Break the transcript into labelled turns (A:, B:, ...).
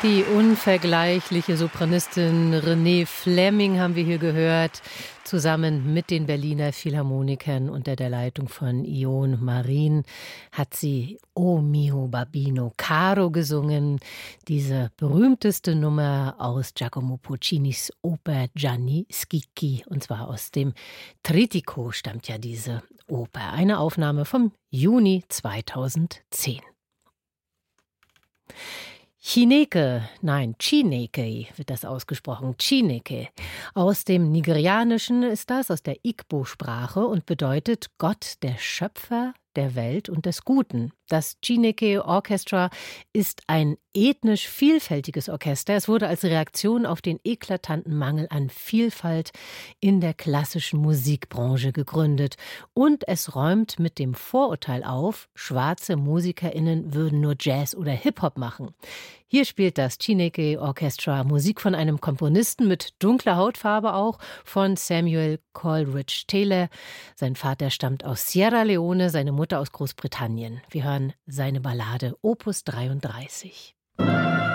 A: Die unvergleichliche Sopranistin Renée Fleming haben wir hier gehört, zusammen mit den Berliner Philharmonikern unter der Leitung von Ion Marin hat sie O mio Babbino caro gesungen, diese berühmteste Nummer aus Giacomo Puccinis Oper Gianni Schicchi, und zwar aus dem Trittico stammt ja diese Oper, eine Aufnahme vom Juni 2010. Chineke wird das ausgesprochen, Chineke. Aus dem Nigerianischen ist das, aus der Igbo-Sprache und bedeutet Gott, der Schöpfer der Welt und des Guten. Das Chineke Orchestra ist ein ethnisch vielfältiges Orchester. Es wurde als Reaktion auf den eklatanten Mangel an Vielfalt in der klassischen Musikbranche gegründet. Und es räumt mit dem Vorurteil auf, schwarze MusikerInnen würden nur Jazz oder Hip-Hop machen. Hier spielt das Chineke Orchestra Musik von einem Komponisten mit dunkler Hautfarbe auch, von Samuel Coleridge Taylor. Sein Vater stammt aus Sierra Leone, seine Mutter aus Großbritannien. Wir hören seine Ballade Opus 33.